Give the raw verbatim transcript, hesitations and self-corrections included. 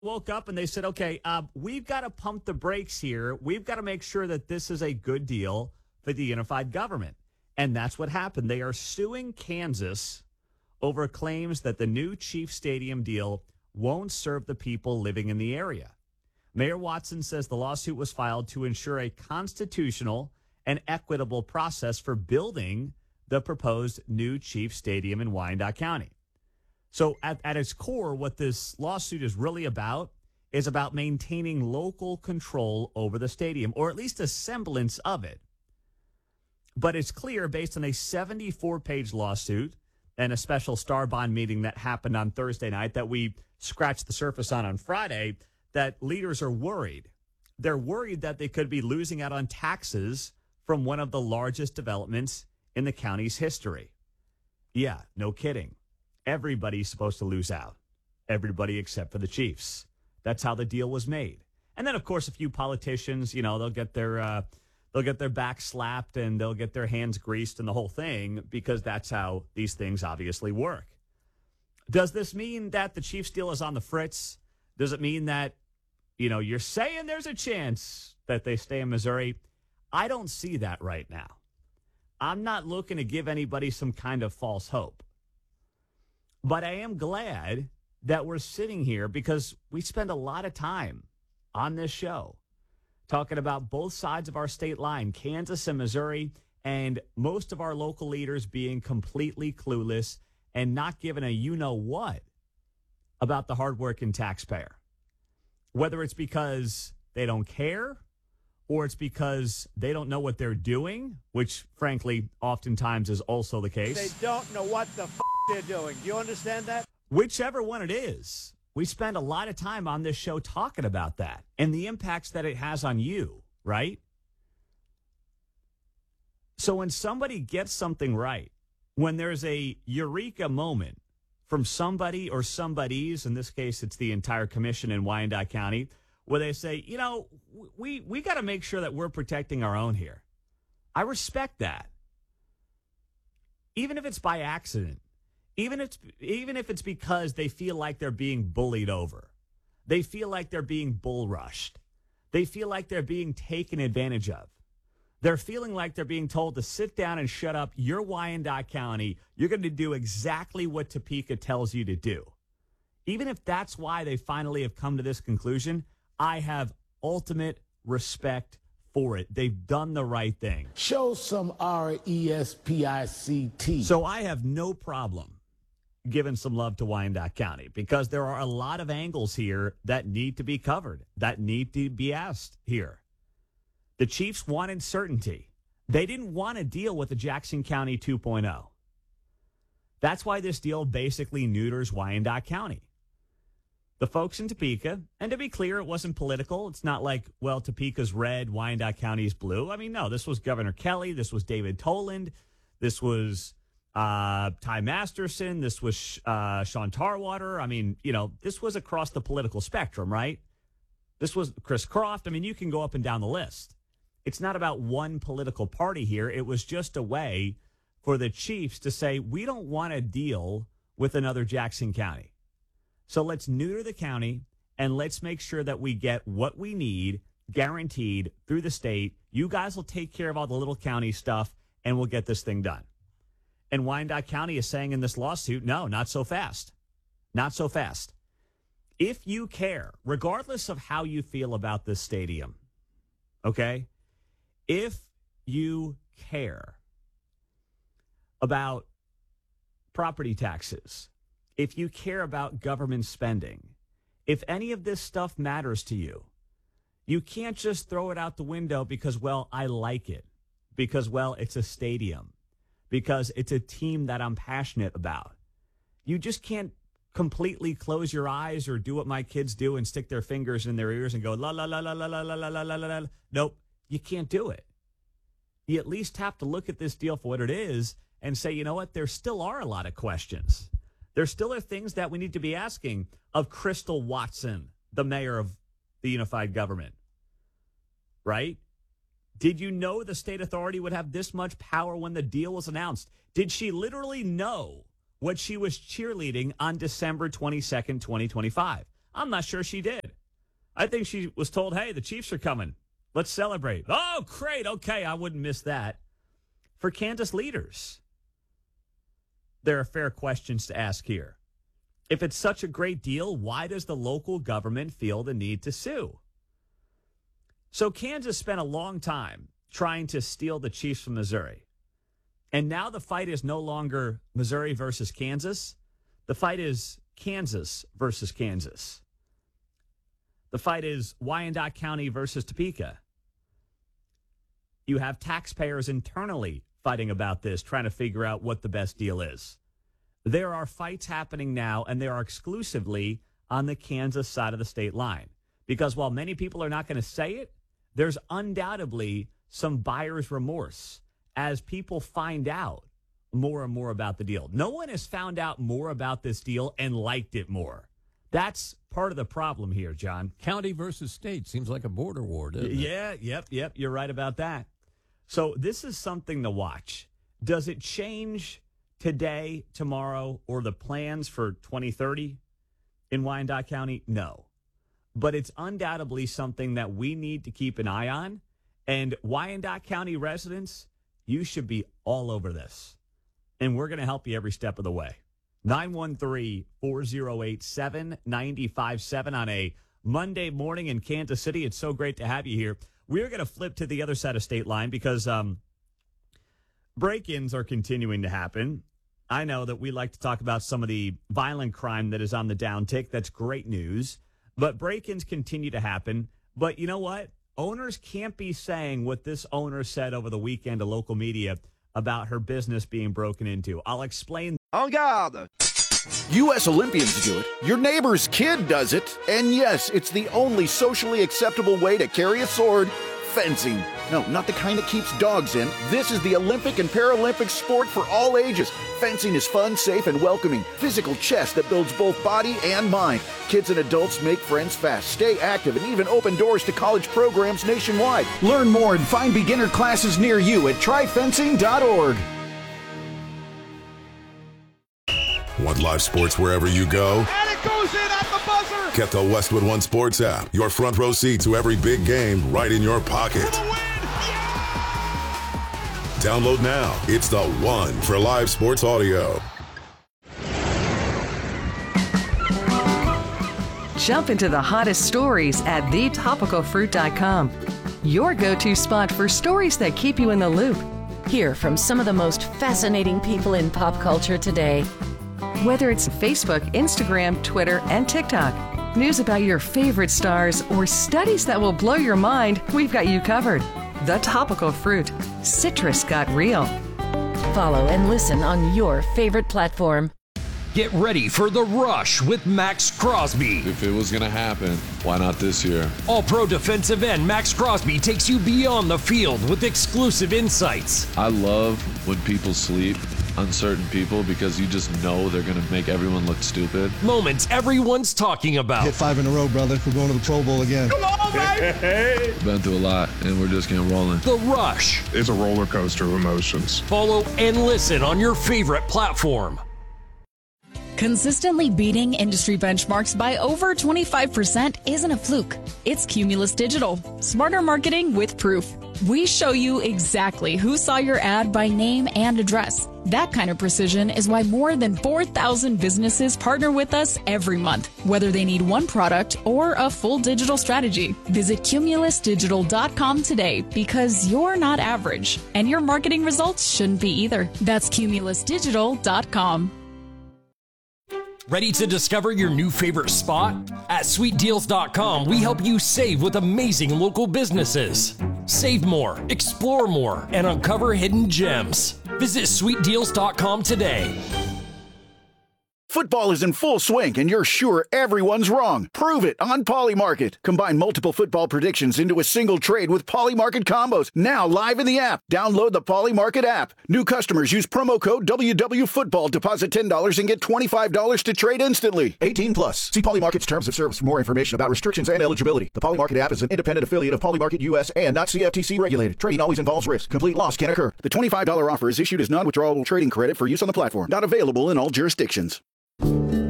woke up and they said, okay, uh, we've got to pump the brakes here. We've got to make sure that this is a good deal for the unified government. And that's what happened. They are suing Kansas over claims that the new Chief Stadium deal won't serve the people living in the area. Mayor Watson says the lawsuit was filed to ensure a constitutional and equitable process for building the proposed new Chief Stadium in Wyandotte County. So at, at its core, what this lawsuit is really about is about maintaining local control over the stadium, or at least a semblance of it. But it's clear, based on a seventy-four page lawsuit and a special Star Bond meeting that happened on Thursday night that we scratched the surface on on Friday, that leaders are worried. They're worried that they could be losing out on taxes from one of the largest developments in the county's history. Yeah, no kidding. Everybody's supposed to lose out. Everybody except for the Chiefs. That's how the deal was made. And then, of course, a few politicians, you know, they'll get their uh, they'll get their back slapped and they'll get their hands greased and the whole thing, because that's how these things obviously work. Does this mean that the Chiefs deal is on the fritz? Does it mean that, you know, you're saying there's a chance that they stay in Missouri? I don't see that right now. I'm not looking to give anybody some kind of false hope. But I am glad that we're sitting here, because we spend a lot of time on this show talking about both sides of our state line, Kansas and Missouri, and most of our local leaders being completely clueless and not giving a you-know-what about the hardworking taxpayer. Whether it's because they don't care or it's because they don't know what they're doing, which, frankly, oftentimes is also the case. They don't know what the f*** they're doing. Do you understand that? Whichever one it is, we spend a lot of time on this show talking about that and the impacts that it has on you, right? So when somebody gets something right, when there's a eureka moment from somebody or somebody's, in this case, it's the entire commission in Wyandotte County, where they say, you know, we, we got to make sure that we're protecting our own here. I respect that. Even if it's by accident. Even if, it's, even if it's because they feel like they're being bullied over. They feel like they're being bull rushed. They feel like they're being taken advantage of. They're feeling like they're being told to sit down and shut up. You're Wyandotte County. You're going to do exactly what Topeka tells you to do. Even if that's why they finally have come to this conclusion, I have ultimate respect for it. They've done the right thing. Show some R E S P I C T. So I have no problem giving some love to Wyandotte County, because there are a lot of angles here that need to be covered, that need to be asked here. The Chiefs wanted certainty. They didn't want to deal with the Jackson County two point oh. That's why this deal basically neuters Wyandotte County. The folks in Topeka, and to be clear, it wasn't political. It's not like, well, Topeka's red, Wyandotte County's blue. I mean, no, this was Governor Kelly. This was David Toland. This was uh, Ty Masterson. This was uh, Sean Tarwater. I mean, you know, this was across the political spectrum, right? This was Chris Croft. I mean, you can go up and down the list. It's not about one political party here. It was just a way for the Chiefs to say, we don't want to deal with another Jackson County. So let's neuter the county and let's make sure that we get what we need guaranteed through the state. You guys will take care of all the little county stuff and we'll get this thing done. And Wyandotte County is saying in this lawsuit, no, not so fast. Not so fast. If you care, regardless of how you feel about this stadium, okay, if you care about property taxes, if you care about government spending, if any of this stuff matters to you, you can't just throw it out the window because, well, I like it, because, well, it's a stadium, because it's a team that I'm passionate about. You just can't completely close your eyes or do what my kids do and stick their fingers in their ears and go, la, la, la, la, la, la, la, la, la, la, la. Nope, you can't do it. You at least have to look at this deal for what it is and say, you know what, there still are a lot of questions. There still are things that we need to be asking of Crystal Watson, the mayor of the unified government, right? Did you know the state authority would have this much power when the deal was announced? Did she literally know what she was cheerleading on December twenty-second, twenty twenty-five? I'm not sure she did. I think she was told, hey, the Chiefs are coming. Let's celebrate. Oh, great. Okay, I wouldn't miss that. For Kansas leaders, there are fair questions to ask here. If it's such a great deal, why does the local government feel the need to sue? So Kansas spent a long time trying to steal the Chiefs from Missouri. And now the fight is no longer Missouri versus Kansas. The fight is Kansas versus Kansas. The fight is Wyandotte County versus Topeka. You have taxpayers internally fighting about this, trying to figure out what the best deal is. There are fights happening now, and they are exclusively on the Kansas side of the state line. Because while many people are not going to say it, there's undoubtedly some buyer's remorse as people find out more and more about the deal. No one has found out more about this deal and liked it more. That's part of the problem here, John. County versus state seems like a border war, doesn't it? Yeah, yep, yep. You're right about that. So this is something to watch. Does it change today, tomorrow, or the plans for twenty thirty in Wyandotte County? No. But it's undoubtedly something that we need to keep an eye on. And Wyandotte County residents, you should be all over this. And we're going to help you every step of the way. nine one three, four oh eight, seven nine five seven on a Monday morning in Kansas City. It's so great to have you here. We're going to flip to the other side of state line because um, break-ins are continuing to happen. I know that we like to talk about some of the violent crime that is on the downtick. That's great news. But break-ins continue to happen. But you know what? Owners can't be saying what this owner said over the weekend to local media about her business being broken into. I'll explain. En garde! U S Olympians do it, your neighbor's kid does it, and yes, it's the only socially acceptable way to carry a sword, fencing. No, not the kind that keeps dogs in. This is the Olympic and Paralympic sport for all ages. Fencing is fun, safe, and welcoming. Physical chess that builds both body and mind. Kids and adults make friends fast, stay active, and even open doors to college programs nationwide. Learn more and find beginner classes near you at try fencing dot org. Want live sports wherever you go? And it goes in at the buzzer! Get the Westwood One Sports app. Your front row seat to every big game right in your pocket. For the win! Yeah! Download now. It's the one for live sports audio. Jump into the hottest stories at the topical fruit dot com. Your go-to spot for stories that keep you in the loop. Hear from some of the most fascinating people in pop culture today. Whether it's Facebook, Instagram, Twitter, and TikTok, news about your favorite stars, or studies that will blow your mind, we've got you covered. The Topical Fruit. Citrus got real. Follow and listen on your favorite platform. Get ready for The Rush with Max Crosby. If it was going to happen, why not this year? All-pro defensive end Max Crosby takes you beyond the field with exclusive insights. I love when people sleep on certain people because you just know they're going to make everyone look stupid. Moments everyone's talking about. Hit five in a row, brother. We're going to the Pro Bowl again. Come on, baby! Been through a lot, and we're just getting rolling. The Rush. It's a roller coaster of emotions. Follow and listen on your favorite platform. Consistently beating industry benchmarks by over twenty-five percent isn't a fluke. It's Cumulus Digital. Smarter marketing with proof. We show you exactly who saw your ad by name and address. That kind of precision is why more than four thousand businesses partner with us every month, whether they need one product or a full digital strategy. Visit cumulus digital dot com today because you're not average, and your marketing results shouldn't be either. That's cumulus digital dot com. Ready to discover your new favorite spot? At sweet deals dot com, we help you save with amazing local businesses. Save more, explore more, and uncover hidden gems. Visit sweet deals dot com today. Football is in full swing, and you're sure everyone's wrong. Prove it on Polymarket. Combine multiple football predictions into a single trade with Polymarket combos. Now live in the app. Download the Polymarket app. New customers use promo code W W Football. Deposit ten dollars and get twenty-five dollars to trade instantly. eighteen plus. See Polymarket's terms of service for more information about restrictions and eligibility. The Polymarket app is an independent affiliate of Polymarket U S and not C F T C regulated. Trading always involves risk. Complete loss can occur. The twenty-five dollars offer is issued as non-withdrawable trading credit for use on the platform. Not available in all jurisdictions.